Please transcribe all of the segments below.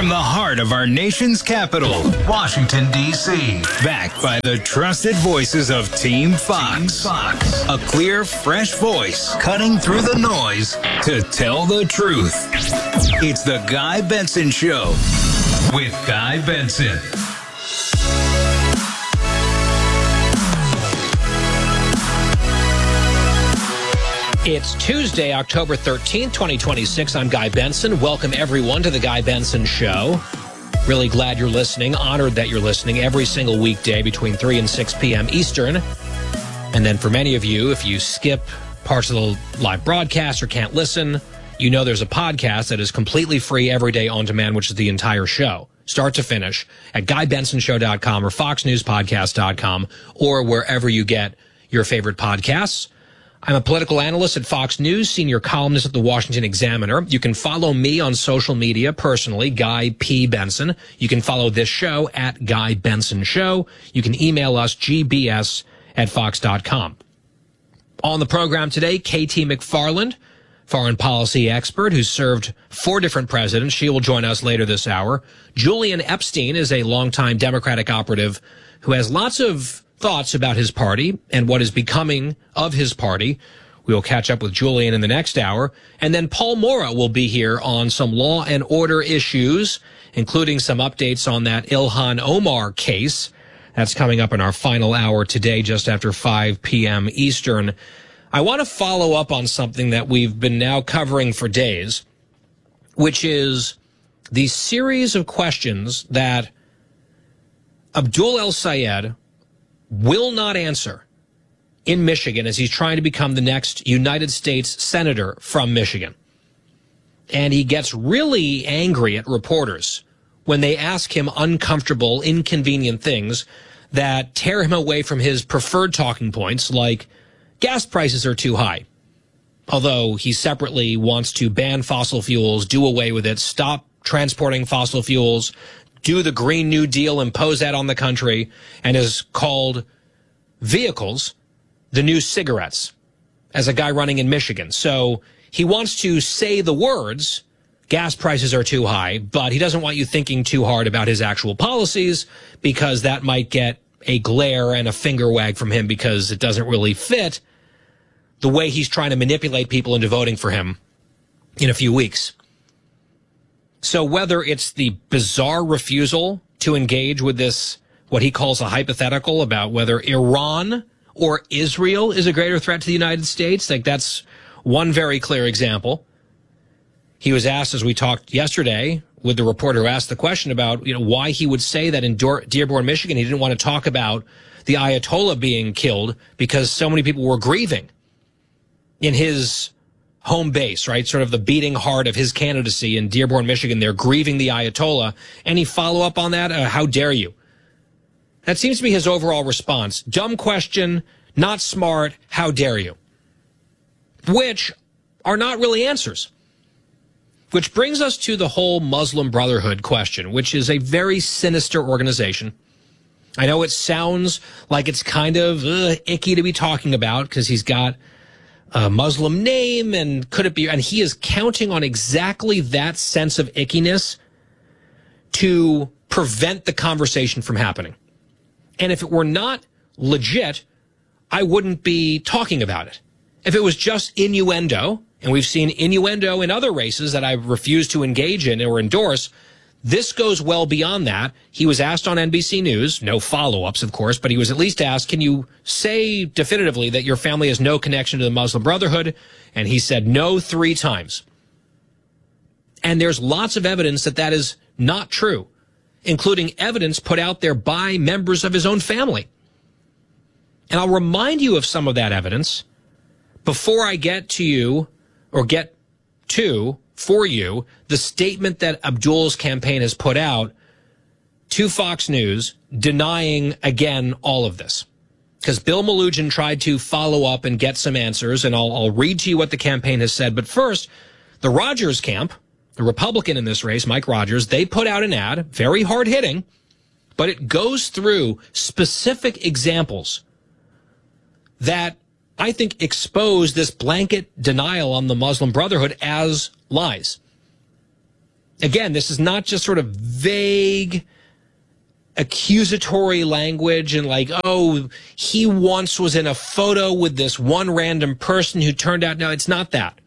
from the heart of our nation's capital, Washington, D.C. Backed by the trusted voices of Team Fox. A clear, fresh voice cutting through the noise to tell the truth. It's the Guy Benson Show with Guy Benson. It's Tuesday, October 13th, 2026. I'm Guy Benson. Welcome, everyone, to the Guy Benson Show. Really glad you're listening. Honored that you're listening every single weekday between 3 and 6 p.m. Eastern. And then for many of you, if you skip parts of the live broadcast or can't listen, you know there's a podcast that is completely free every day on demand, which is the entire show, start to finish, at GuyBensonShow.com or FoxNewsPodcast.com or wherever you get your favorite podcasts. I'm a political analyst at Fox News, senior columnist at the Washington Examiner. You can follow me on social media personally, Guy P. Benson. You can follow this show at Guy Benson Show. You can email us, gbs@fox.com. On the program today, K.T. McFarland, foreign policy expert who served 4 different presidents. She will join us later this hour. Julian Epstein is a longtime Democratic operative who has lots of thoughts about his party and what is becoming of his party. We will catch up with Julian in the next hour. And then Paul Maura will be here on some law and order issues, including some updates on that Ilhan Omar case. That's coming up in our final hour today, just after 5 p.m. Eastern. I want to follow up on something that we've been now covering for days, which is the series of questions that Abdul El-Sayed will not answer in Michigan as he's trying to become the next United States senator from Michigan. And he gets really angry at reporters when they ask him uncomfortable, inconvenient things that tear him away from his preferred talking points, like gas prices are too high. Although he separately wants to ban fossil fuels, do away with it, stop transporting fossil fuels, do the Green New Deal, impose that on the country, and has called vehicles the new cigarettes as a guy running in Michigan. So he wants to say the words, gas prices are too high, but he doesn't want you thinking too hard about his actual policies because that might get a glare and a finger wag from him because it doesn't really fit the way he's trying to manipulate people into voting for him in a few weeks. So whether it's the bizarre refusal to engage with this, what he calls a hypothetical about whether Iran or Israel is a greater threat to the United States, like that's one very clear example. He was asked, as we talked yesterday, with the reporter who asked the question about, why he would say that in Dearborn, Michigan, he didn't want to talk about the Ayatollah being killed because so many people were grieving in his home base, right? Sort of the beating heart of his candidacy in Dearborn, Michigan. They're grieving the Ayatollah. Any follow-up on that? How dare you? That seems to be his overall response. Dumb question, not smart, how dare you? Which are not really answers. Which brings us to the whole Muslim Brotherhood question, which is a very sinister organization. I know it sounds like it's kind of icky to be talking about because he's got a Muslim name, and could it be, and he is counting on exactly that sense of ickiness to prevent the conversation from happening. And if it were not legit, I wouldn't be talking about it. If it was just innuendo, and we've seen innuendo in other races that I refuse to engage in or endorse, this goes well beyond that. He was asked on NBC News, no follow-ups, of course, but he was at least asked, can you say definitively that your family has no connection to the Muslim Brotherhood? And he said no 3 times. And there's lots of evidence that that is not true, including evidence put out there by members of his own family. And I'll remind you of some of that evidence before I get to you, or get to, for you, the statement that Abdul's campaign has put out to Fox News denying, again, all of this. Because Bill Melugin tried to follow up and get some answers, and I'll read to you what the campaign has said. But first, the Rogers camp, the Republican in this race, Mike Rogers, they put out an ad, very hard-hitting, but it goes through specific examples that I think expose this blanket denial on the Muslim Brotherhood as lies. Again, this is not just sort of vague, accusatory language and like, oh, he once was in a photo with this one random person who turned out. No, it's not that.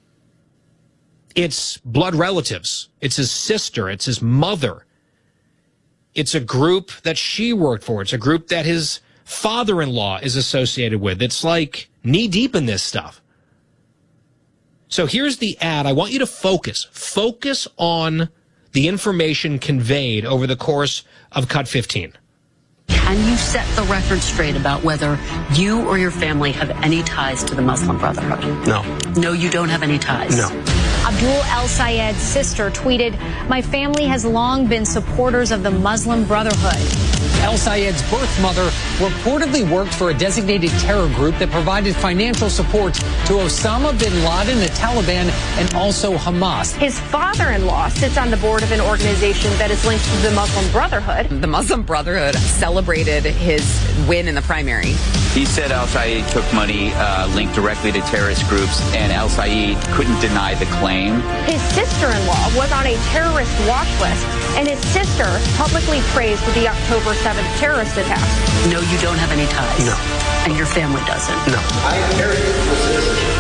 It's blood relatives. It's his sister. It's his mother. It's a group that she worked for. It's a group that his father-in-law is associated with. It's like knee deep in this stuff. So here's the ad. I want you to focus on the information conveyed over the course of Cut 15. Can you set the record straight about whether you or your family have any ties to the Muslim Brotherhood? No. No, you don't have any ties? No. Abdul El Sayed's sister tweeted, "My family has long been supporters of the Muslim Brotherhood." El Sayed's birth mother reportedly worked for a designated terror group that provided financial support to Osama bin Laden, the Taliban, and also Hamas. His father-in-law sits on the board of an organization that is linked to the Muslim Brotherhood. The Muslim Brotherhood celebrated his win in the primary. He said El Sayed took money linked directly to terrorist groups, and El Sayed couldn't deny the claim. His sister-in-law was on a terrorist watch list, and his sister publicly praised the October 7th terrorist attack. No, you don't have any ties? No. And your family doesn't? No. I inherit dual citizenship.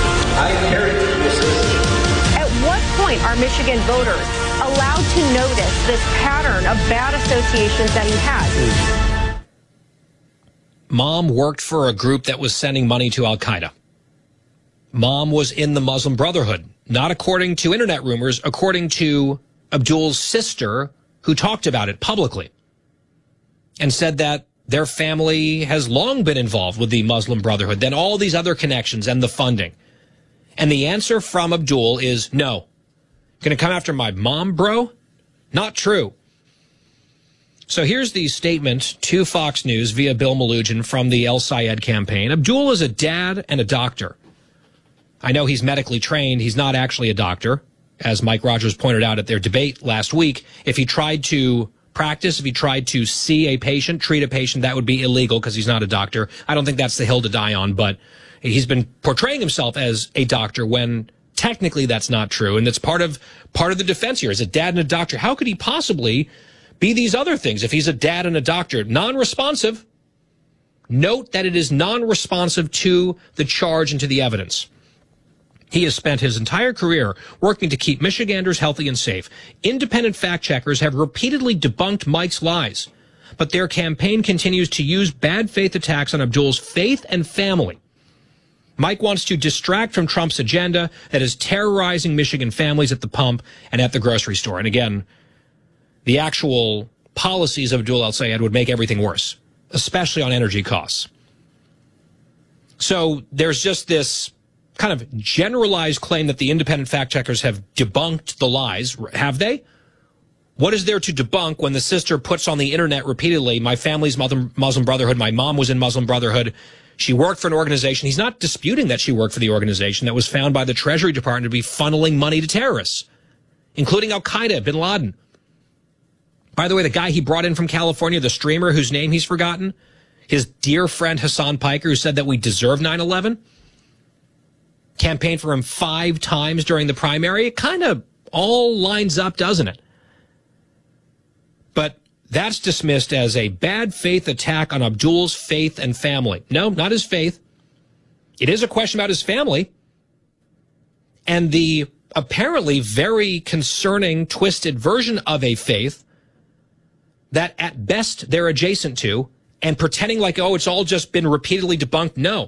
At what point are Michigan voters allowed to notice this pattern of bad associations that he has? Mom worked for a group that was sending money to Al-Qaeda. Mom was in the Muslim Brotherhood, not according to internet rumors, according to Abdul's sister, who talked about it publicly and said that their family has long been involved with the Muslim Brotherhood, then all these other connections and the funding. And the answer from Abdul is no. Gonna come after my mom, bro? Not true. So here's the statement to Fox News via Bill Malugin from the El Sayed campaign. Abdul is a dad and a doctor. I know he's medically trained. He's not actually a doctor, as Mike Rogers pointed out at their debate last week. If he tried to practice, if he tried to see a patient, treat a patient, that would be illegal because he's not a doctor. I don't think that's the hill to die on, but he's been portraying himself as a doctor when technically that's not true. And that's part of the defense here. As a dad and a doctor, how could he possibly be these other things if he's a dad and a doctor? Non-responsive. Note that it is non-responsive to the charge and to the evidence. He has spent his entire career working to keep Michiganders healthy and safe. Independent fact checkers have repeatedly debunked Mike's lies, but their campaign continues to use bad faith attacks on Abdul's faith and family. Mike wants to distract from Trump's agenda that is terrorizing Michigan families at the pump and at the grocery store. And again, the actual policies of Abdul El Sayed would make everything worse, especially on energy costs. So there's just this kind of generalized claim that the independent fact checkers have debunked the lies. Have they? What is there to debunk when the sister puts on the internet repeatedly, my family's Muslim Brotherhood, my mom was in Muslim Brotherhood, she worked for an organization. He's not disputing that she worked for the organization that was found by the Treasury Department to be funneling money to terrorists, including Al-Qaeda, bin Laden. By the way, the guy he brought in from California, the streamer whose name he's forgotten, his dear friend Hassan Piker, who said that we deserve 9/11, campaigned for him 5 times during the primary. It kind of all lines up, doesn't it? But that's dismissed as a bad faith attack on Abdul's faith and family. No, not his faith. It is a question about his family and the apparently very concerning, twisted version of a faith that at best they're adjacent to, and pretending like, oh, it's all just been repeatedly debunked. No.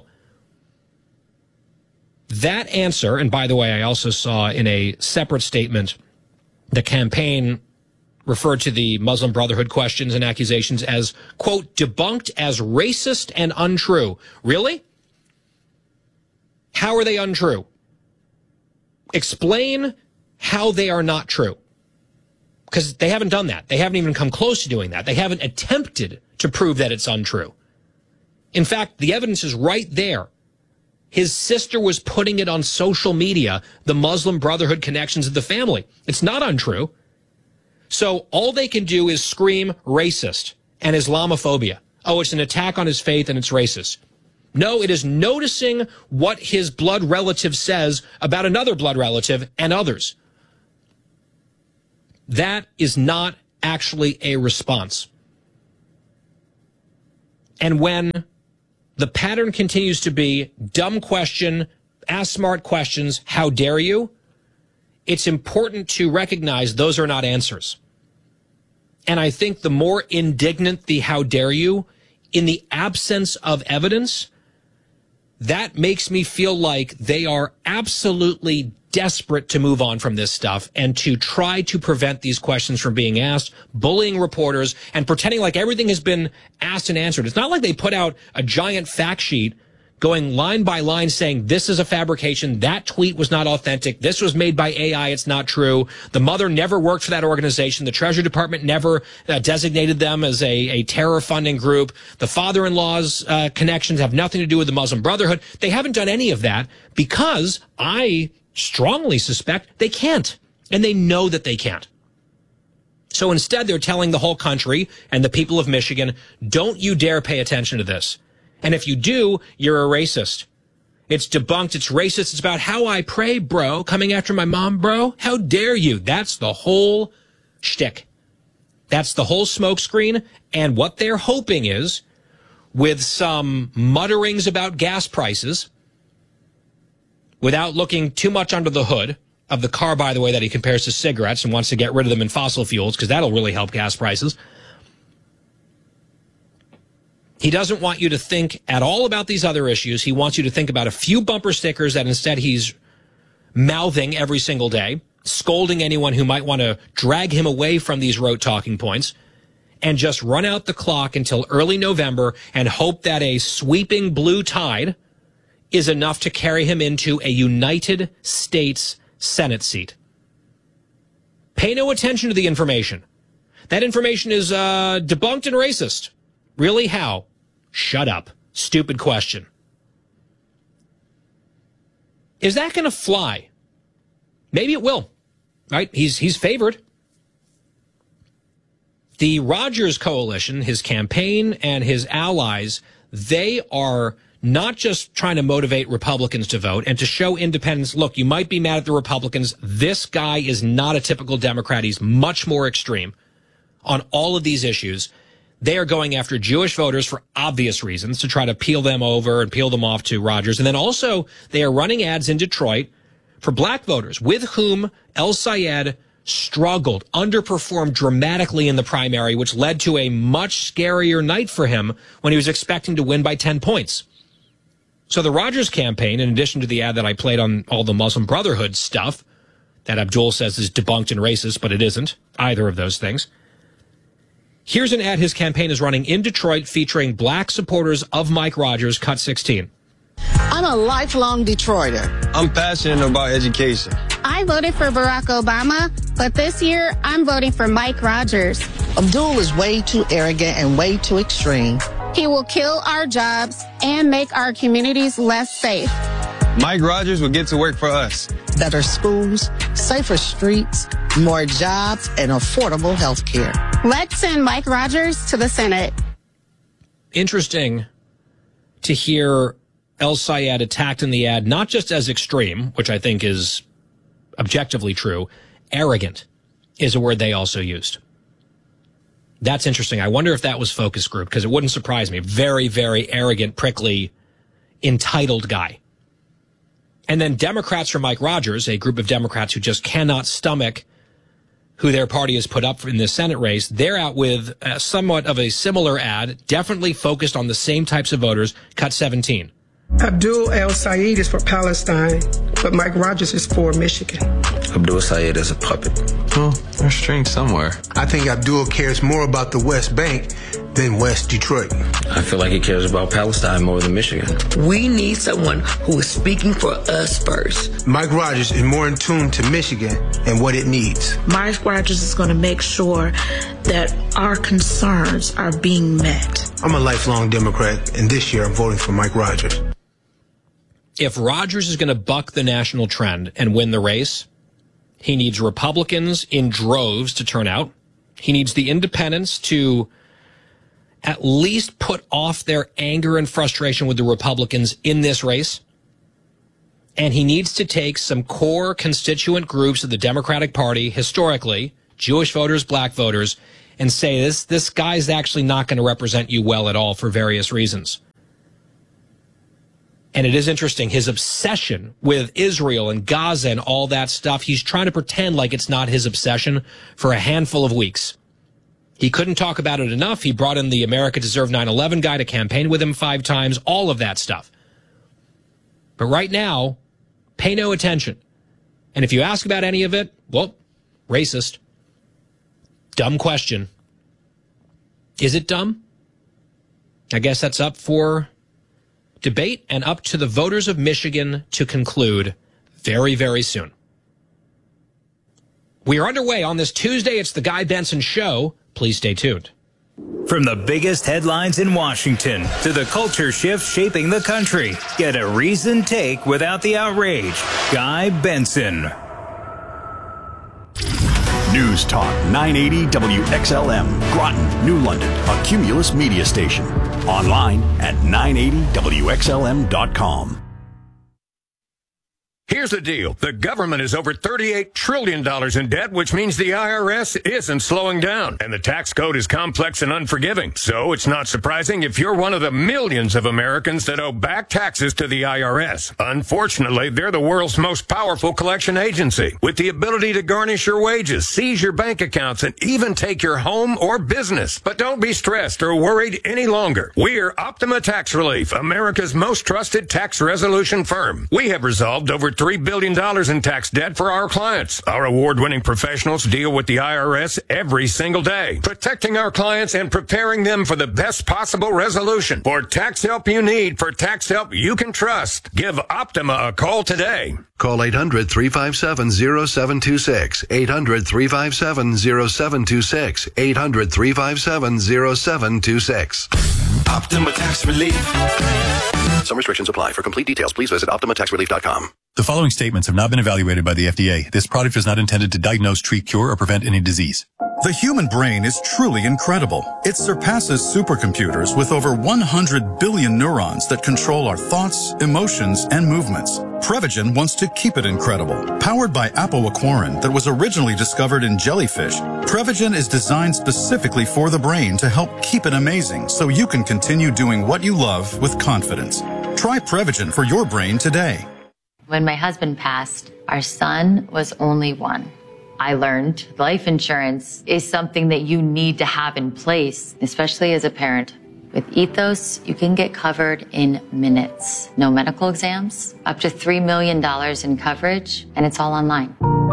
That answer, and by the way, I also saw in a separate statement, the campaign referred to the Muslim Brotherhood questions and accusations as, quote, debunked as racist and untrue. Really? How are they untrue? Explain how they are not true. Because they haven't done that. They haven't even come close to doing that. They haven't attempted to prove that it's untrue. In fact, the evidence is right there. His sister was putting it on social media, the Muslim Brotherhood connections of the family. It's not untrue. So all they can do is scream racist and Islamophobia. Oh, it's an attack on his faith and it's racist. No, it is noticing what his blood relative says about another blood relative and others. that is not actually a response. And when the pattern continues to be dumb question, ask smart questions, how dare you? It's important to recognize those are not answers. And I think the more indignant the how dare you, in the absence of evidence, that makes me feel like they are absolutely desperate to move on from this stuff and to try to prevent these questions from being asked, bullying reporters and pretending like everything has been asked and answered. It's not like they put out a giant fact sheet going line by line saying this is a fabrication, that tweet was not authentic, this was made by AI, it's not true. The mother never worked for that organization. The Treasury Department never designated them as a terror funding group. The father-in-law's connections have nothing to do with the Muslim Brotherhood. They haven't done any of that because I strongly suspect they can't. And they know that they can't. So instead, they're telling the whole country and the people of Michigan, don't you dare pay attention to this. And if you do, you're a racist. It's debunked. It's racist. It's about how I pray, bro. Coming after my mom, bro. How dare you? That's the whole shtick. That's the whole smokescreen. And what they're hoping is, with some mutterings about gas prices, without looking too much under the hood of the car, by the way, that he compares to cigarettes and wants to get rid of them in fossil fuels, because that'll really help gas prices. He doesn't want you to think at all about these other issues. He wants you to think about a few bumper stickers that instead he's mouthing every single day, scolding anyone who might want to drag him away from these rote talking points, and just run out the clock until early November and hope that a sweeping blue tide is enough to carry him into a United States Senate seat. Pay no attention to the information. That information is debunked and racist. Really? How? Shut up. Stupid question. Is that going to fly? Maybe it will. Right? He's favored. The Rogers coalition, his campaign and his allies, they are not just trying to motivate Republicans to vote and to show independents, look, you might be mad at the Republicans. This guy is not a typical Democrat. He's much more extreme on all of these issues. They are going after Jewish voters for obvious reasons to try to peel them over and peel them off to Rogers. And then also they are running ads in Detroit for black voters with whom El Sayed struggled, underperformed dramatically in the primary, which led to a much scarier night for him when he was expecting to win by 10 points. So the Rogers campaign, in addition to the ad that I played on all the Muslim Brotherhood stuff that Abdul says is debunked and racist, but it isn't either of those things. Here's an ad his campaign is running in Detroit featuring black supporters of Mike Rogers, cut 16. I'm a lifelong Detroiter. I'm passionate about education. I voted for Barack Obama, but this year I'm voting for Mike Rogers. Abdul is way too arrogant and way too extreme. He will kill our jobs and make our communities less safe. Mike Rogers will get to work for us. Better schools, safer streets, more jobs, and affordable health care. Let's send Mike Rogers to the Senate. Interesting to hear El Sayed attacked in the ad, not just as extreme, which I think is objectively true, arrogant is a word they also used. That's interesting. I wonder if that was focus group, because it wouldn't surprise me. Very, very arrogant, prickly, entitled guy. And then Democrats for Mike Rogers, a group of Democrats who just cannot stomach who their party has put up in the Senate race, they're out with somewhat of a similar ad, definitely focused on the same types of voters, cut 17. Abdul El Sayed is for Palestine, but Mike Rogers is for Michigan. Abdul Sayed is a puppet. Oh, there's strings somewhere. I think Abdul cares more about the West Bank than West Detroit. I feel like he cares about Palestine more than Michigan. We need someone who is speaking for us first. Mike Rogers is more in tune to Michigan and what it needs. Mike Rogers is going to make sure that our concerns are being met. I'm a lifelong Democrat, and this year I'm voting for Mike Rogers. If Rogers is going to buck the national trend and win the race, he needs Republicans in droves to turn out. He needs the independents to at least put off their anger and frustration with the Republicans in this race. And he needs to take some core constituent groups of the Democratic Party historically, Jewish voters, black voters, and say this guy's actually not going to represent you well at all for various reasons. And it is interesting, his obsession with Israel and Gaza and all that stuff, he's trying to pretend like it's not his obsession for a handful of weeks. He couldn't talk about it enough. He brought in the America Deserved 9/11 guy to campaign with him 5 times, all of that stuff. But right now, pay no attention. And if you ask about any of it, well, racist. Dumb question. Is it dumb? I guess that's up for debate and up to the voters of Michigan to conclude very, very soon. We are underway on this Tuesday. It's the Guy Benson Show. Please stay tuned. From the biggest headlines in Washington to the culture shift shaping the country, get a reasoned take without the outrage. Guy Benson. News Talk 980 WXLM, Groton, New London, a Cumulus media station. Online at 980WXLM.com. Here's the deal. The government is over $38 trillion in debt, which means the IRS isn't slowing down. And the tax code is complex and unforgiving. So it's not surprising if you're one of the millions of Americans that owe back taxes to the IRS. Unfortunately, they're the world's most powerful collection agency, with the ability to garnish your wages, seize your bank accounts, and even take your home or business. But don't be stressed or worried any longer. We're Optima Tax Relief, America's most trusted tax resolution firm. We have resolved over $3 billion in tax debt for our clients. Our award-winning professionals deal with the IRS every single day, protecting our clients and preparing them for the best possible resolution. For tax help you need, for tax help you can trust, give Optima a call today. Call 800-357-0726, 800-357-0726, 800-357-0726. Optima Tax Relief. Some restrictions apply. For complete details, please visit OptimaTaxRelief.com. The following statements have not been evaluated by the FDA. This product is not intended to diagnose, treat, cure, or prevent any disease. The human brain is truly incredible. It surpasses supercomputers with over 100 billion neurons that control our thoughts, emotions, and movements. Prevagen wants to keep it incredible. Powered by apoaquarin that was originally discovered in jellyfish, Prevagen is designed specifically for the brain to help keep it amazing so you can continue doing what you love with confidence. Try Prevagen for your brain today. When my husband passed, our son was only 1. I learned life insurance is something that you need to have in place, especially as a parent. With Ethos, you can get covered in minutes. No medical exams, up to $3 million in coverage, and it's all online.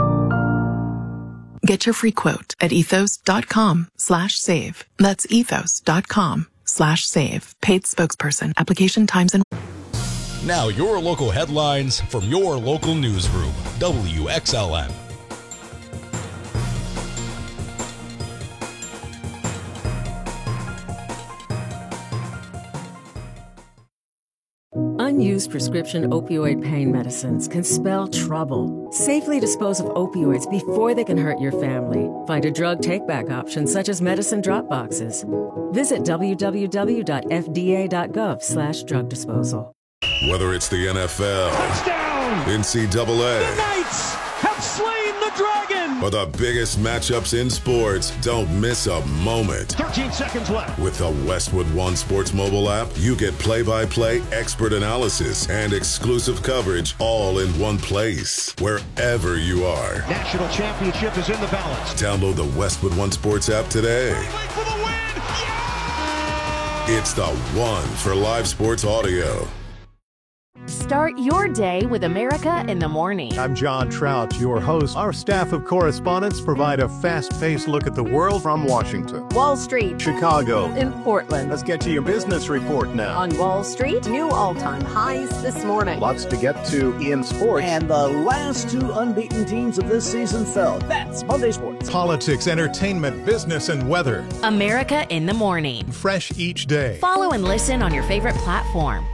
Get your free quote at ethos.com/save. That's ethos.com/save. Paid spokesperson. Application times and... Now your local headlines from your local newsroom. WXLM. Unused prescription opioid pain medicines can spell trouble. Safely dispose of opioids before they can hurt your family. Find a drug take-back option such as medicine drop boxes. Visit www.fda.gov/drug disposal. Whether it's the NFL, touchdown, NCAA, the Knights have slain the dragon, or the biggest matchups in sports, don't miss a moment. 13 seconds left. With the Westwood One Sports mobile app, you get play-by-play expert analysis and exclusive coverage all in one place, wherever you are. National championship is in the balance. Download the Westwood One Sports app today. For the win! Yeah! It's the one for live sports audio. Start your day with America in the Morning. I'm John Trout, your host. Our staff of correspondents provide a fast-paced look at the world from Washington, Wall Street, Chicago, and Portland. Let's get to your business report now. On Wall Street, new all-time highs this morning. Lots to get to in sports. And the last 2 unbeaten teams of this season fell. That's Monday Sports. Politics, entertainment, business, and weather. America in the Morning. Fresh each day. Follow and listen on your favorite platform.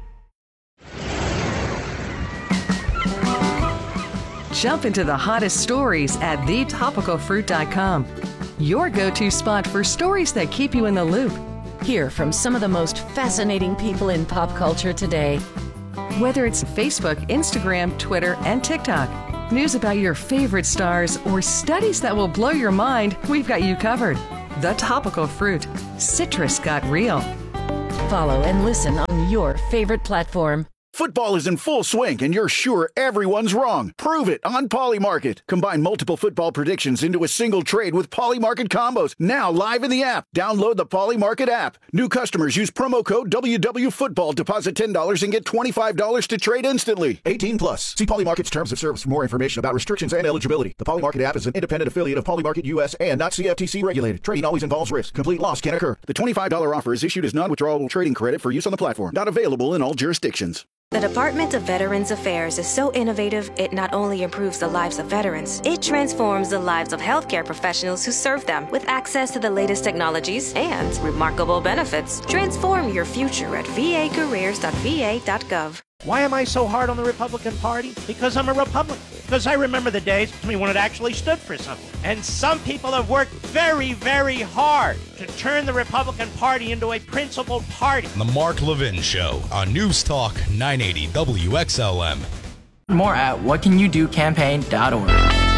Jump into the hottest stories at thetopicalfruit.com. Your go-to spot for stories that keep you in the loop. Hear from some of the most fascinating people in pop culture today. Whether it's Facebook, Instagram, Twitter, and TikTok. News about your favorite stars or studies that will blow your mind, we've got you covered. The Topical Fruit. Citrus got real. Follow and listen on your favorite platform. Football is in full swing, and you're sure everyone's wrong. Prove it on Polymarket. Combine multiple football predictions into a single trade with Polymarket combos. Now live in the app. Download the Polymarket app. New customers use promo code WWFootball. Deposit $10 and get $25 to trade instantly. 18 plus. See Polymarket's terms of service for more information about restrictions and eligibility. The Polymarket app is an independent affiliate of Polymarket US and not CFTC regulated. Trading always involves risk. Complete loss can occur. The $25 offer is issued as non-withdrawable trading credit for use on the platform. Not available in all jurisdictions. The Department of Veterans Affairs is so innovative, it not only improves the lives of veterans, it transforms the lives of healthcare professionals who serve them with access to the latest technologies and remarkable benefits. Transform your future at vacareers.va.gov. Why am I so hard on the Republican Party? Because I'm a Republican. Because I remember the days when it actually stood for something. And some people have worked very, very hard to turn the Republican Party into a principled party. The Mark Levin Show on News Talk 980 WXLM. More at whatcanyoudocampaign.org.